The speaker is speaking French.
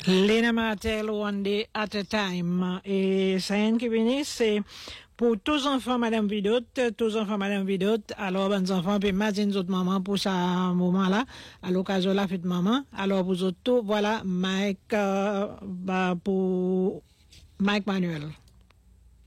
Lena Martel, One Day at a Time. Et ça qui vient, c'est pour tous enfants, Madame Vidotte, tous enfants, Madame Vidotte. Alors, bonnes enfants, puis imagine autres mamans pour ce moment-là, à l'occasion de la fête maman. Alors, pour autres, voilà, Mike, pour Mike Manuel.